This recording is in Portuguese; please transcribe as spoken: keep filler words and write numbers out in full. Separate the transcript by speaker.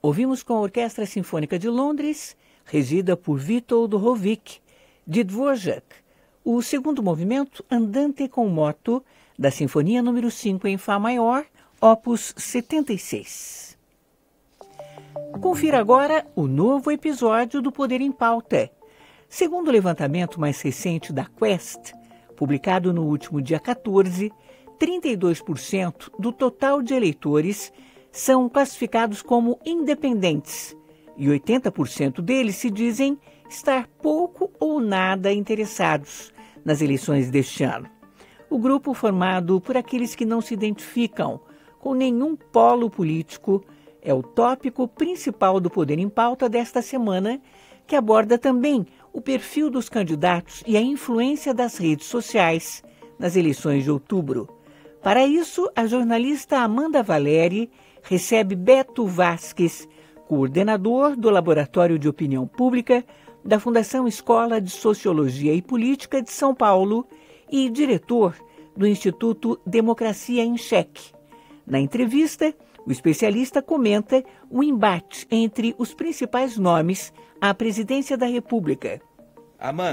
Speaker 1: Ouvimos com a Orquestra Sinfônica de Londres, regida por Witold Hovig, de Dvorak, o segundo movimento Andante com moto, da Sinfonia número cinco em Fá maior, opus setenta e seis. Confira agora o novo episódio do Poder em Pauta. Segundo o levantamento mais recente da Quest, publicado no último dia quatorze, trinta e dois por cento do total de eleitores são classificados como independentes e oitenta por cento deles se dizem estar pouco ou nada interessados nas eleições deste ano. O grupo, formado por aqueles que não se identificam com nenhum polo político, é o tópico principal do Poder em Pauta desta semana, que aborda também o perfil dos candidatos e a influência das redes sociais nas eleições de outubro. Para isso, a jornalista Amanda Valeri recebe Beto Vasques, coordenador do Laboratório de Opinião Pública da Fundação Escola de Sociologia e Política de São Paulo e diretor do Instituto Democracia em Cheque. Na entrevista, o especialista comenta o embate entre os principais nomes à presidência da República.
Speaker 2: Amanda,